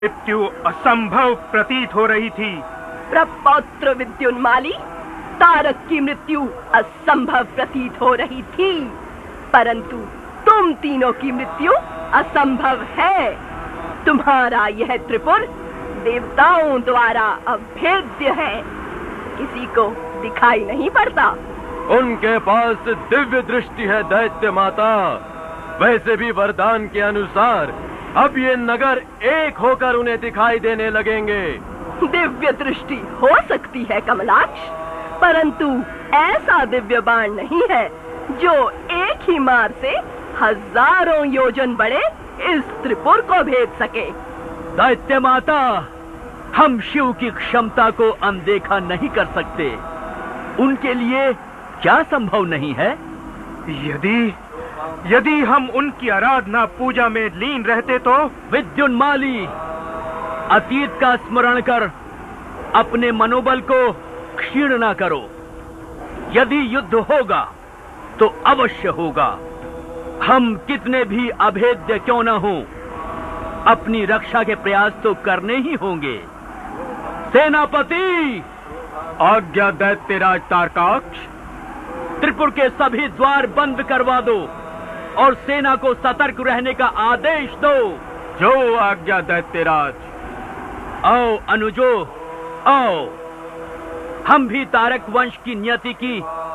मृत्यु असंभव प्रतीत हो रही थी। प्रपौत्र विद्युन्माली, तारक की मृत्यु असंभव प्रतीत हो रही थी, परंतु तुम तीनों की मृत्यु असंभव है। तुम्हारा यह त्रिपुर देवताओं द्वारा अभेद्य है, किसी को दिखाई नहीं पड़ता। उनके पास दिव्य दृष्टि है दैत्य माता। वैसे भी वरदान के अनुसार अब ये नगर एक होकर उन्हें दिखाई देने लगेंगे। दिव्य दृष्टि हो सकती है कमलाक्ष, परंतु ऐसा दिव्य बाण नहीं है जो एक ही मार से हजारों योजन बड़े इस त्रिपुर को भेद सके। दैत्य माता, हम शिव की क्षमता को अनदेखा नहीं कर सकते। उनके लिए क्या संभव नहीं है? यदि हम उनकी आराधना पूजा में लीन रहते तो। विद्युन्माली, अतीत का स्मरण कर अपने मनोबल को क्षीण न करो। यदि युद्ध होगा तो अवश्य होगा। हम कितने भी अभेद्य क्यों न हों, अपनी रक्षा के प्रयास तो करने ही होंगे। सेनापति! आज्ञा दैत्यराज तारकाक्ष। त्रिपुर के सभी द्वार बंद करवा दो और सेना को सतर्क रहने का आदेश दो। जो आज्ञा दैत्यराज। आओ अनुजो, आओ। हम भी तारक वंश की नियति की